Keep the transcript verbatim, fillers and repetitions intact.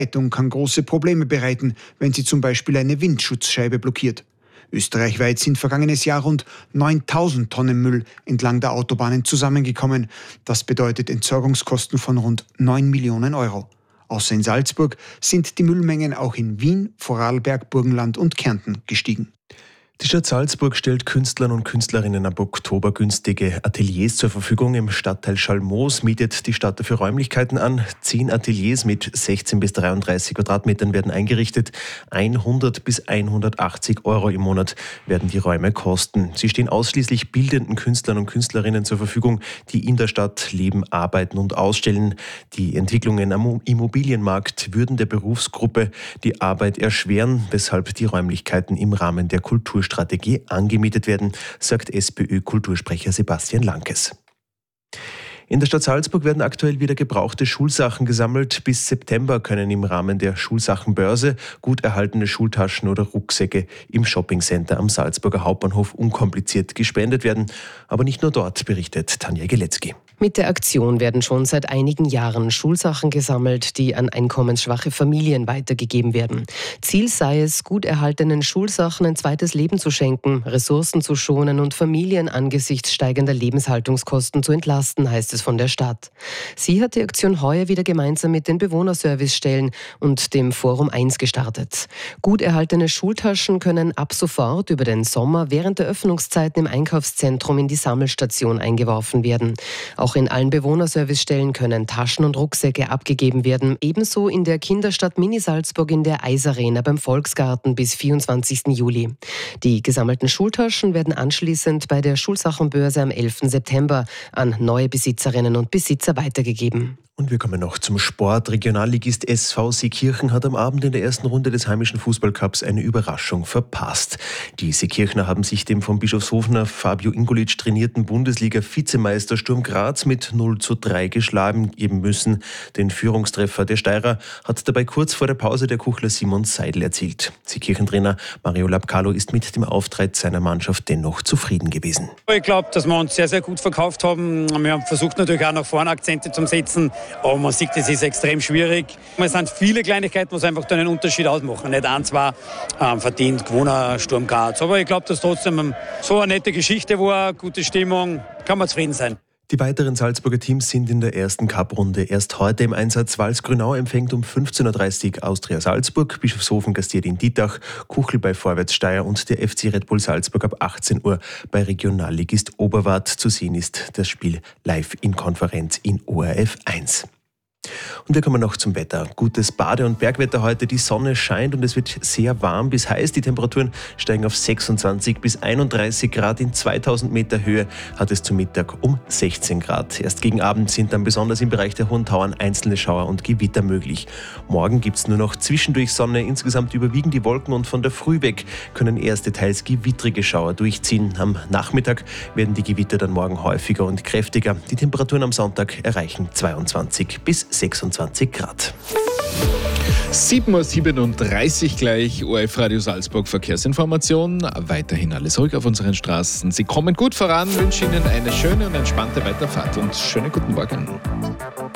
Leitung kann große Probleme bereiten, wenn sie zum Beispiel eine Windschutzscheibe blockiert. Österreichweit sind vergangenes Jahr rund neuntausend Tonnen Müll entlang der Autobahnen zusammengekommen. Das bedeutet Entsorgungskosten von rund neun Millionen Euro. Außer in Salzburg sind die Müllmengen auch in Wien, Vorarlberg, Burgenland und Kärnten gestiegen. Die Stadt Salzburg stellt Künstlern und Künstlerinnen ab Oktober günstige Ateliers zur Verfügung. Im Stadtteil Schalmoos mietet die Stadt dafür Räumlichkeiten an. Zehn Ateliers mit sechzehn bis dreiunddreißig Quadratmetern werden eingerichtet. hundert bis hundertachtzig Euro im Monat werden die Räume kosten. Sie stehen ausschließlich bildenden Künstlern und Künstlerinnen zur Verfügung, die in der Stadt leben, arbeiten und ausstellen. Die Entwicklungen am Immobilienmarkt würden der Berufsgruppe die Arbeit erschweren, weshalb die Räumlichkeiten im Rahmen der Kulturstrategie Strategie angemietet werden, sagt SPÖ-Kultursprecher Sebastian Lankes. In der Stadt Salzburg werden aktuell wieder gebrauchte Schulsachen gesammelt. Bis September können im Rahmen der Schulsachenbörse gut erhaltene Schultaschen oder Rucksäcke im Shoppingcenter am Salzburger Hauptbahnhof unkompliziert gespendet werden. Aber nicht nur dort, berichtet Tanja Geletzky. Mit der Aktion werden schon seit einigen Jahren Schulsachen gesammelt, die an einkommensschwache Familien weitergegeben werden. Ziel sei es, gut erhaltenen Schulsachen ein zweites Leben zu schenken, Ressourcen zu schonen und Familien angesichts steigender Lebenshaltungskosten zu entlasten, heißt es von der Stadt. Sie hat die Aktion heuer wieder gemeinsam mit den Bewohnerservicestellen und dem Forum eins gestartet. Gut erhaltene Schultaschen können ab sofort über den Sommer während der Öffnungszeiten im Einkaufszentrum in die Sammelstation eingeworfen werden. Auch in allen Bewohnerservicestellen können Taschen und Rucksäcke abgegeben werden. Ebenso in der Kinderstadt Mini Salzburg in der Eisarena beim Volksgarten bis vierundzwanzigsten Juli. Die gesammelten Schultaschen werden anschließend bei der Schulsachenbörse am elften September an neue Besitzerinnen und Besitzer weitergegeben. Und wir kommen noch zum Sport. Regionalligist S V Seekirchen hat am Abend in der ersten Runde des heimischen Fußballcups eine Überraschung verpasst. Die Seekirchner haben sich dem vom Bischofshofener Fabio Ingolic trainierten Bundesliga-Vizemeister Sturm Graz mit null zu drei geschlagen geben müssen. Den Führungstreffer der Steirer hat dabei kurz vor der Pause der Kuchler Simon Seidel erzielt. Seekirchentrainer Mario Lapcalo ist mit dem Auftritt seiner Mannschaft dennoch zufrieden gewesen. Ich glaube, dass wir uns sehr, sehr gut verkauft haben. Wir haben versucht natürlich auch nach vorne Akzente zu setzen. Aber man sieht, es ist extrem schwierig. Es sind viele Kleinigkeiten, die einfach einen Unterschied ausmachen. Nicht ein, zwei ähm, verdient, gewonnen, Sturm Graz. Aber ich glaube, dass trotzdem so eine nette Geschichte war, gute Stimmung, kann man zufrieden sein. Die weiteren Salzburger Teams sind in der ersten Cup-Runde erst heute im Einsatz. Walsgrünau empfängt um fünfzehn Uhr dreißig Austria Salzburg, Bischofshofen gastiert in Dietach, Kuchl bei Vorwärts Steyr und der F C Red Bull Salzburg ab achtzehn Uhr bei Regionalligist Oberwart. Zu sehen ist das Spiel live in Konferenz in O R F eins. Und wir kommen noch zum Wetter. Gutes Bade- und Bergwetter heute. Die Sonne scheint und es wird sehr warm bis heiß. Die Temperaturen steigen auf sechsundzwanzig bis einunddreißig Grad. In zweitausend Meter Höhe hat es zum Mittag um sechzehn Grad. Erst gegen Abend sind dann besonders im Bereich der Hohen Tauern einzelne Schauer und Gewitter möglich. Morgen gibt es nur noch zwischendurch Sonne. Insgesamt überwiegen die Wolken und von der Früh weg können erste teils gewittrige Schauer durchziehen. Am Nachmittag werden die Gewitter dann morgen häufiger und kräftiger. Die Temperaturen am Sonntag erreichen zweiundzwanzig bis sechsundzwanzig Grad. sieben Uhr siebenunddreißig gleich, O R F Radio Salzburg Verkehrsinformation. Weiterhin alles ruhig auf unseren Straßen. Sie kommen gut voran, wünsche Ihnen eine schöne und entspannte Weiterfahrt und schönen guten Morgen.